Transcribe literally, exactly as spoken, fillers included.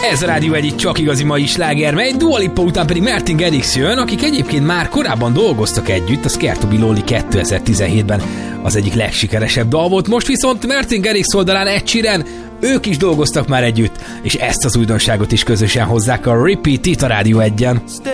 Ez a Rádió egyik csak igazi mai sláger, mely Dua Lipa után pedig Martin Garrix jön, akik egyébként már korábban dolgoztak együtt, a Scared to be Lonely kétezer-tizenhétben az egyik legsikeresebb dal volt, most viszont Martin Garrix oldalán Ed Sheeran, ők is dolgoztak már együtt, és ezt az újdonságot is közösen hozzák, a Repeat itt a Rádió egyen.